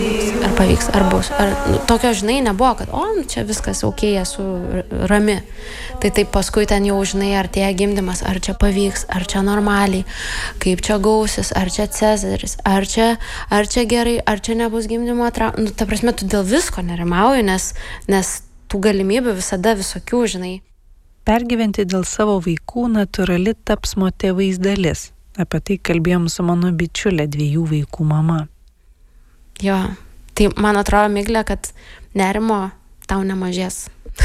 ar bus. Tokio, žinai, nebuvo, kad čia viskas okei, esu rami. Tai taip paskui ten jau, žinai, artėja gimdymas, ar čia pavyks, ar čia normaliai, kaip čia gausis, ar čia cezaris, ar čia gerai, ar čia nebus gimdymo traumų. Ta prasme, tu dėl visko nerimauji, nes tų galimybių visada visokių, žinai. Pergyventi dėl savo vaikų natūrali tapsmo tėvais dalis. Apie tai kalbėjom su mano bičiulė 2 vaikų mama. Jo, tai man atrodo, Miglė, kad nerimo tau nemažės.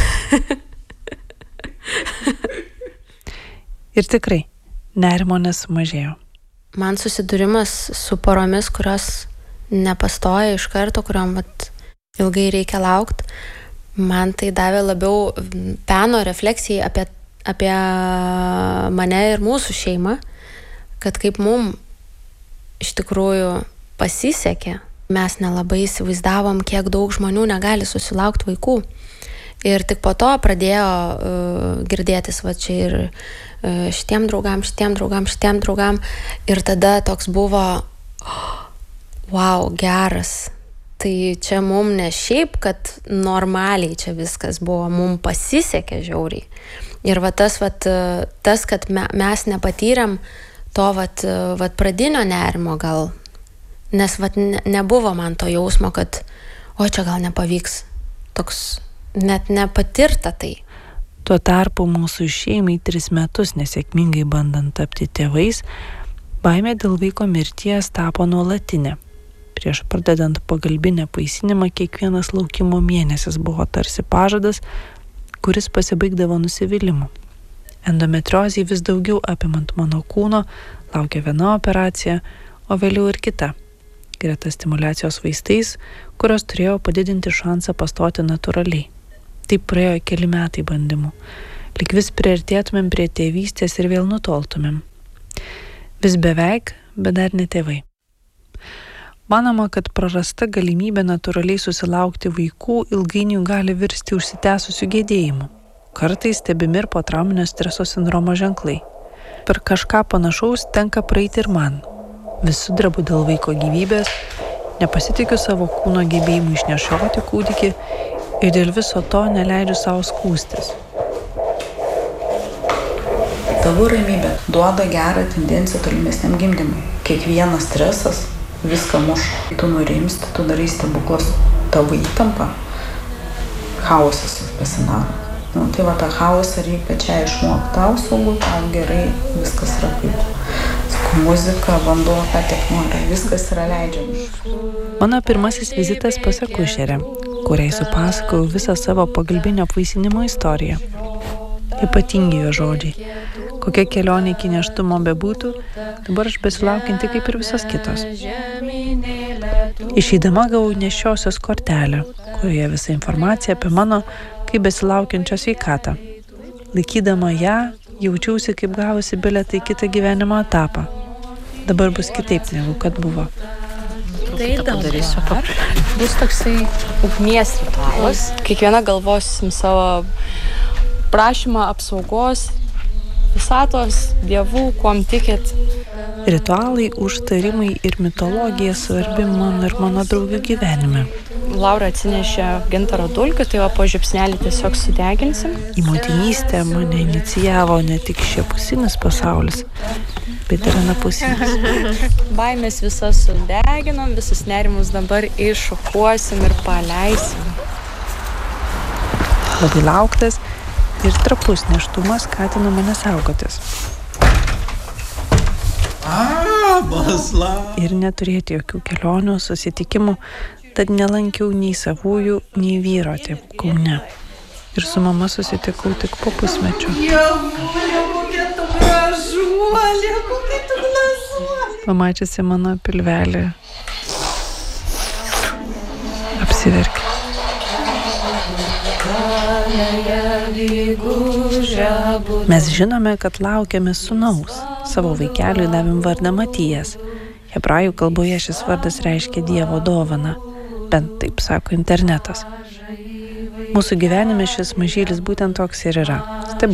Ir tikrai, nerimo nesumažėjo. Man susidūrimas su poromis, kurios nepastoja iš karto, kuriuom ilgai reikia laukti, man tai davė labiau peno refleksijai apie mane ir mūsų šeimą, kad kaip mum iš tikrųjų pasisekė, mes nelabai įsivaizdavom, kiek daug žmonių negali susilaukti vaikų. Ir tik po to pradėjo girdėtis va čia ir šitiem draugam. Ir tada toks buvo, wow, geras. Tai čia mum ne šiaip, kad normaliai čia viskas buvo, mum pasisekė žiauriai. Ir va tas, kad mes nepatyrėm to pradinio nerimo gal, nes nebuvo man to jausmo, kad čia gal nepavyks, toks net nepatirta tai. Tuo tarpu mūsų šeimai 3 metus nesėkmingai bandant tapti tėvais, baimė dėl vaiko mirties tapo nuolatinė. Prieš pradedant pagalbinę paisinimą kiekvienas laukimo mėnesis buvo tarsi pažadas, kuris pasibaigdavo nusivylimu. Endometriozei vis daugiau apimant mano kūno, laukia viena operacija, o vėliau ir kita. Greta stimuliacijos vaistais, kurios turėjo padidinti šansą pastoti natūraliai. Taip praėjo keli metai bandymų. Lyg vis priartėtumėm prie tėvystės ir vėl nutoltumėm. Vis beveik, bet dar ne tėvai. Manoma, kad prarasta galimybė natūraliai susilaukti vaikų ilgainiui gali virsti užsitęsusiu gedėjimu. Kartais stebimi ir potrauminio streso sindromo ženklai. Per kažką panašaus tenka praeiti ir man. Vis sudrebu dėl vaiko gyvybės, nepasitikiu savo kūno gebėjimu išnešioti kūdikį ir dėl viso to neleidžiu savo skųstis. Tavo ramybė duoda gerą tendenciją tolimesniam gimdymui. Kiekvienas stresas viską muša. Tu nurimsti, tu darai stebuklus, tavo įtampa, chaosas pasidaro. Tai va tą chaosą reikia pačiai išmokti. Tau saugu, tau gerai, viskas yra kaip. Muzika, vanduo, ką tik nori, viskas yra leidžiama. Mano pirmasis vizitas pas akušerę, kuriai supasakojau visą savo pagalbinio apvaisinimo istoriją. Ypatingi jo žodžiai. Kokia kelionė iki nėštumo bebūtų, dabar aš besilaukianti kaip ir visos kitos. Išeidama gavau nešiosios kortelę, kurioje visa informacija apie mano kaip besilaukiančios sveikatą. Laikydama ją, jaučiausi kaip gavusi bilietą į kitą gyvenimo etapą. Dabar bus kitaip negu kad buvo. Tai dabar bus toksai ugnies ritualas. Kiekviena galvosim savo prašymą apsaugos, visatos, dievų, kuom tikėt. Ritualai, užtarimai ir mitologija svarbi man ir mano draugių gyvenime. Laura atsinešė gintaro dulkių, tai po žiupsnelį tiesiog sudeginsim. Į motinystę mane inicijavo ne tik šiapusinis pasaulis, bet ir anapusinis. Baimės visas sudeginom, visus nerimus dabar iššukuosim ir paleisim. Labai lauktas ir trapus nėštumas skatino mane saugotis. Ir neturėti jokių kelionių, susitikimų, tad nelankiau nei savųjų, nei vyro tėvų Kaune. Ir su mama susitikau tik po pusmečio. Pamačiusi mano pilvelį, apsiverkė. Mes žinome, kad laukiame sūnaus. Savo vaikeliui davėm vardą Matijas. Hebrajų kalboje šis vardas reiškia Dievo dovaną. Bent taip sako internetas. Mūsų gyvenime šis mažylis būtent toks ir yra.